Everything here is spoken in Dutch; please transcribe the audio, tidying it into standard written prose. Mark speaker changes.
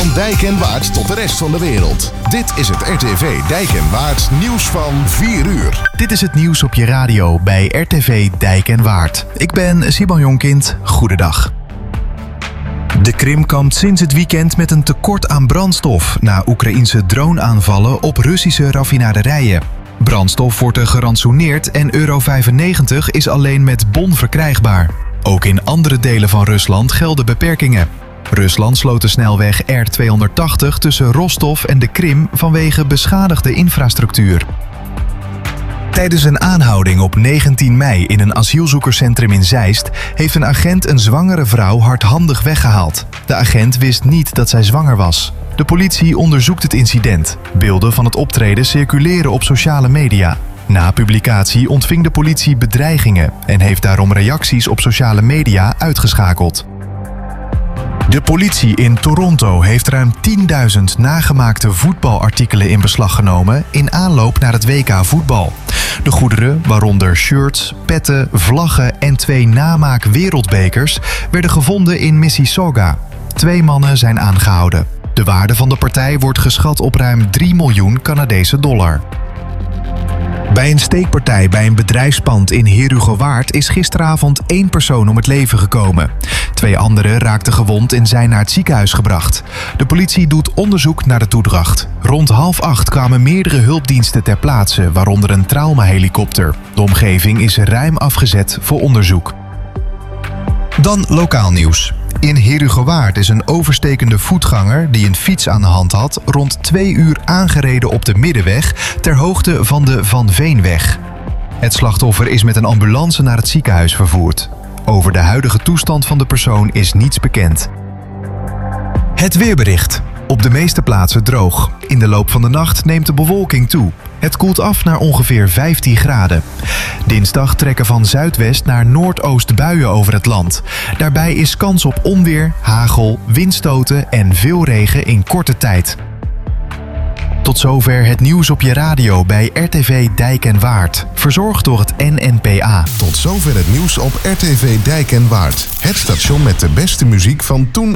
Speaker 1: Van Dijk en Waard tot de rest van de wereld. Dit is het RTV Dijk en Waard nieuws van 4 uur.
Speaker 2: Dit is het nieuws op je radio bij RTV Dijk en Waard. Ik ben Simon Jonkind. Goedendag. De Krim kampt sinds het weekend met een tekort aan brandstof na Oekraïense droneaanvallen op Russische raffinaderijen. Brandstof wordt er gerantsoeneerd en euro 95 is alleen met bon verkrijgbaar. Ook in andere delen van Rusland gelden beperkingen. Rusland sloot de snelweg R280 tussen Rostov en de Krim vanwege beschadigde infrastructuur. Tijdens een aanhouding op 19 mei in een asielzoekerscentrum in Zeist heeft een agent een zwangere vrouw hardhandig weggehaald. De agent wist niet dat zij zwanger was. De politie onderzoekt het incident. Beelden van het optreden circuleren op sociale media. Na publicatie ontving de politie bedreigingen en heeft daarom reacties op sociale media uitgeschakeld. De politie in Toronto heeft ruim 10.000 nagemaakte voetbalartikelen in beslag genomen in aanloop naar het WK voetbal. De goederen, waaronder shirts, petten, vlaggen en 2 namaak wereldbekers, werden gevonden in Mississauga. 2 mannen zijn aangehouden. De waarde van de partij wordt geschat op ruim 3 miljoen Canadese dollar. Bij een steekpartij bij een bedrijfspand in Herugewaard is gisteravond 1 persoon om het leven gekomen. 2 anderen raakten gewond en zijn naar het ziekenhuis gebracht. De politie doet onderzoek naar de toedracht. Rond 7:30 kwamen meerdere hulpdiensten ter plaatse, waaronder een traumahelikopter. De omgeving is ruim afgezet voor onderzoek. Dan lokaal nieuws. In Herugewaard is een overstekende voetganger die een fiets aan de hand had rond 2 uur aangereden op de middenweg ter hoogte van de Van Veenweg. Het slachtoffer is met een ambulance naar het ziekenhuis vervoerd. Over de huidige toestand van de persoon is niets bekend. Het weerbericht. Op de meeste plaatsen droog. In de loop van de nacht neemt de bewolking toe. Het koelt af naar ongeveer 15 graden. Dinsdag trekken van zuidwest naar noordoost buien over het land. Daarbij is kans op onweer, hagel, windstoten en veel regen in korte tijd. Tot zover het nieuws op je radio bij RTV Dijk en Waard. Verzorgd door het NNPA.
Speaker 1: Tot zover het nieuws op RTV Dijk en Waard. Het station met de beste muziek van toen